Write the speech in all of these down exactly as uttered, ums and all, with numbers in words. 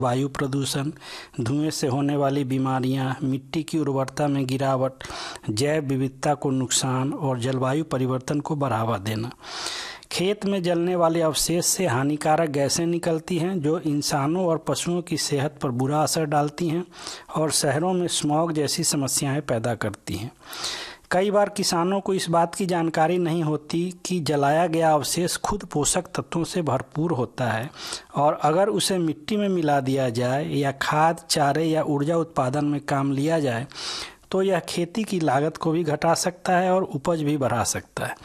वायु प्रदूषण, धुएं से होने वाली बीमारियां, मिट्टी की उर्वरता में गिरावट, जैव विविधता को नुकसान और जलवायु परिवर्तन को बढ़ावा देना। खेत में जलने वाले अवशेष से हानिकारक गैसें निकलती हैं जो इंसानों और पशुओं की सेहत पर बुरा असर डालती हैं और शहरों में स्मॉग जैसी समस्याएं पैदा करती हैं। कई बार किसानों को इस बात की जानकारी नहीं होती कि जलाया गया अवशेष खुद पोषक तत्वों से भरपूर होता है और अगर उसे मिट्टी में मिला दिया जाए या खाद, चारे या ऊर्जा उत्पादन में काम लिया जाए तो यह खेती की लागत को भी घटा सकता है और उपज भी बढ़ा सकता है।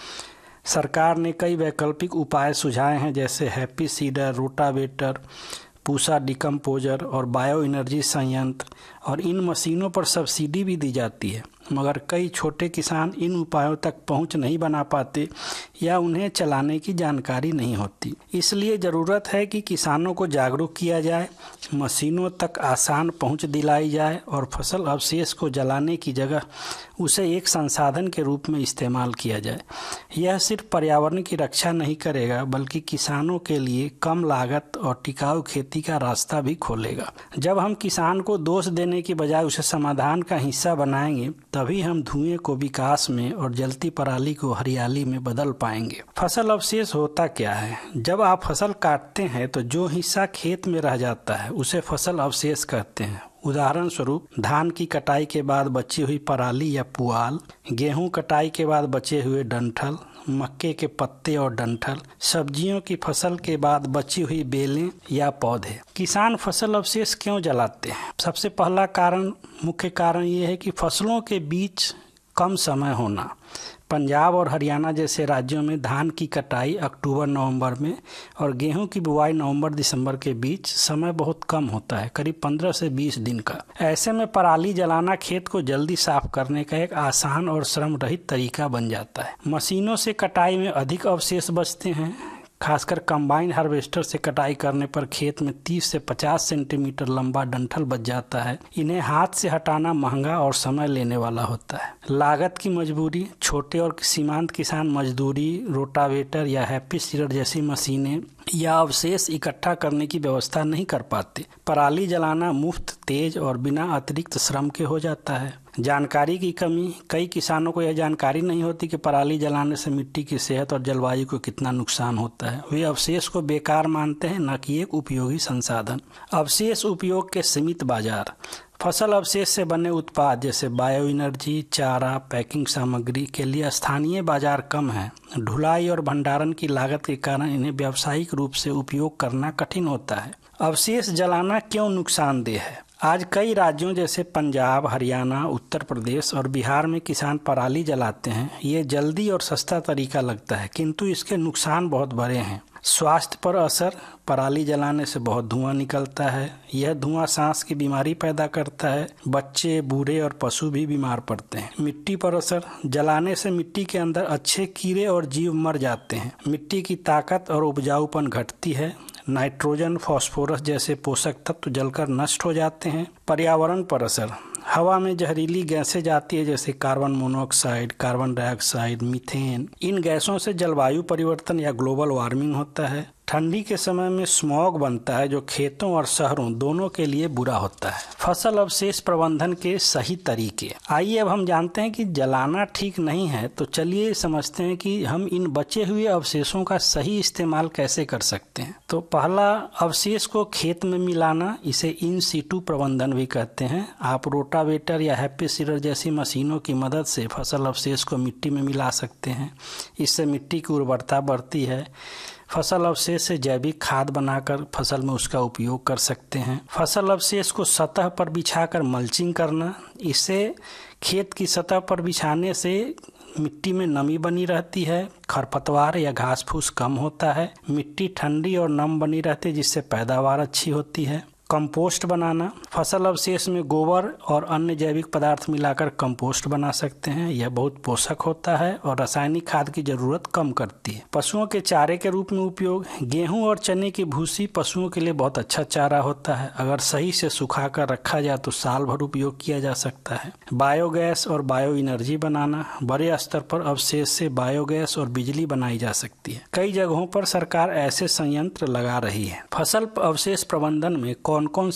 सरकार ने कई वैकल्पिक उपाय सुझाए हैं जैसे happy seeder, rotavator, Pusa decomposer और बायो एनर्जी संयंत्र, और इन मशीनों पर सब्सिडी भी दी जाती है, मगर कई छोटे किसान इन उपायों तक पहुंच नहीं बना पाते या उन्हें चलाने की जानकारी नहीं होती। इसलिए ज़रूरत है कि किसानों को जागरूक किया जाए, मशीनों तक आसान पहुंच दिलाई जाए और फसल अवशेष को जलाने की जगह उसे एक संसाधन के रूप में इस्तेमाल किया जाए। यह सिर्फ पर्यावरण की रक्षा नहीं करेगा बल्कि किसानों के लिए कम लागत और टिकाऊ खेती का रास्ता भी खोलेगा। जब हम किसान को दोष देने की बजाय उसे समाधान का हिस्सा बनाएंगे तभी हम धुएं को विकास में और जलती पराली को हरियाली में बदल पाएंगे। फसल अवशेष होता क्या है? जब आप फसल काटते हैं तो जो हिस्सा खेत में रह जाता है उसे फसल अवशेष कहते हैं। उदाहरण स्वरूप धान की कटाई के बाद बची हुई पराली या पुआल, गेहूं कटाई के बाद बचे हुए डंठल, मक्के के पत्ते और डंठल, सब्जियों की फसल के बाद बची हुई बेलें या पौधे। किसान फसल अवशेष क्यों जलाते हैं? सबसे पहला कारण, मुख्य कारण ये है कि फसलों के बीच कम समय होना। पंजाब और हरियाणा जैसे राज्यों में धान की कटाई अक्टूबर नवंबर में और गेहूं की बुवाई नवंबर दिसंबर के बीच समय बहुत कम होता है, करीब पंद्रह से बीस दिन का। ऐसे में पराली जलाना खेत को जल्दी साफ करने का एक आसान और श्रम रहित तरीका बन जाता है। मशीनों से कटाई में अधिक अवशेष बचते हैं। खासकर कंबाइन हार्वेस्टर से कटाई करने पर खेत में तीस से पचास सेंटीमीटर लंबा डंठल बच जाता है। इन्हें हाथ से हटाना महंगा और समय लेने वाला होता है। लागत की मजबूरी, छोटे और सीमांत किसान मजदूरी, रोटावेटर या हैप्पी सीडर जैसी मशीनें या अवशेष इकट्ठा करने की व्यवस्था नहीं कर पाते। पराली जलाना मुफ्त, तेज और बिना अतिरिक्त श्रम के हो जाता है। जानकारी की कमी, कई किसानों को यह जानकारी नहीं होती कि पराली जलाने से मिट्टी की सेहत और जलवायु को कितना नुकसान होता है। वे अवशेष को बेकार मानते हैं, न कि एक उपयोगी संसाधन। अवशेष उपयोग के सीमित बाजार। फसल अवशेष से बने उत्पाद जैसे बायो एनर्जी, चारा, पैकिंग सामग्री के लिए स्थानीय बाजार कम है। ढुलाई और भंडारण की लागत के कारण इन्हें व्यावसायिक रूप से उपयोग करना कठिन होता है। अवशेष जलाना क्यों नुकसानदेह है? आज कई राज्यों जैसे पंजाब, हरियाणा, उत्तर प्रदेश और बिहार में किसान पराली जलाते हैं। ये जल्दी और सस्ता तरीका लगता है, किंतु इसके नुकसान बहुत बड़े हैं। स्वास्थ्य पर असर, पराली जलाने से बहुत धुआं निकलता है। यह धुआं सांस की बीमारी पैदा करता है। बच्चे, बूढ़े और पशु भी बीमार पड़ते हैं। मिट्टी पर असर, जलाने से मिट्टी के अंदर अच्छे कीड़े और जीव मर जाते हैं। मिट्टी की ताकत और उपजाऊपन घटती है। नाइट्रोजन, फास्फोरस जैसे पोषक तत्व जलकर नष्ट हो जाते हैं। पर्यावरण पर असर, हवा में जहरीली गैसें जाती है जैसे carbon monoxide, carbon dioxide, methane. इन गैसों से जलवायु परिवर्तन या ग्लोबल वार्मिंग होता है। ठंडी के समय में स्मॉग बनता है जो खेतों और शहरों दोनों के लिए बुरा होता है। फसल अवशेष प्रबंधन के सही तरीके। आइए अब हम जानते हैं कि जलाना ठीक नहीं है, तो चलिए समझते हैं कि हम इन बचे हुए अवशेषों का सही इस्तेमाल कैसे कर सकते हैं। तो पहला, अवशेष को खेत में मिलाना, इसे इन सीटू प्रबंधन भी कहते हैं। आप रोटावेटर या हैप्पी सीडर जैसी मशीनों की मदद से फसल अवशेष को मिट्टी में मिला सकते हैं। इससे मिट्टी की उर्वरता बढ़ती है। फसल अवशेष से जैविक खाद बनाकर फसल में उसका उपयोग कर सकते हैं। फसल अवशेष को सतह पर बिछाकर मल्चिंग करना, इससे खेत की सतह पर बिछाने से मिट्टी में नमी बनी रहती है, खरपतवार या घास फूस कम होता है, मिट्टी ठंडी और नम बनी रहती है जिससे पैदावार अच्छी होती है। कंपोस्ट बनाना, फसल अवशेष में गोबर और अन्य जैविक पदार्थ मिलाकर कंपोस्ट बना सकते हैं। यह बहुत पोषक होता है और रासायनिक खाद की जरूरत कम करती है। पशुओं के चारे के रूप में उपयोग, गेहूं और चने की भूसी पशुओं के लिए बहुत अच्छा चारा होता है। अगर सही से सुखाकर रखा जाए तो साल भर उपयोग किया जा सकता है। बायोगैस और बायो एनर्जी बनाना, बड़े स्तर पर अवशेष से बायोगैस और बिजली बनाई जा सकती है। कई जगहों पर सरकार ऐसे संयंत्र लगा रही है। फसल अवशेष प्रबंधन में कौन कौन